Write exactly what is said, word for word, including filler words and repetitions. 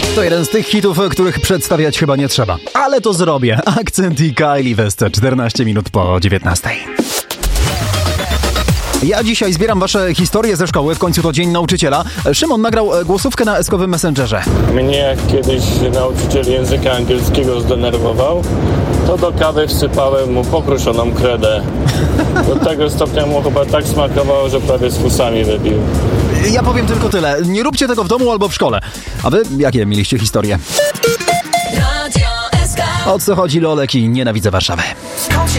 To jeden z tych hitów, których przedstawiać chyba nie trzeba. Ale to zrobię. Akcent i Kylie West, czternaście minut po dziewiętnastej. Ja dzisiaj zbieram wasze historie ze szkoły, w końcu to Dzień Nauczyciela. Szymon nagrał głosówkę na eskowym Messengerze. Mnie jak kiedyś nauczyciel języka angielskiego zdenerwował, to do kawy wsypałem mu pokruszoną kredę. Do tego stopnia mu chyba tak smakowało, że prawie z fusami wybił. Ja powiem tylko tyle. Nie róbcie tego w domu albo w szkole. A wy jakie mieliście historie? O co chodzi, Lolek i Nienawidzę Warszawy? Skąd się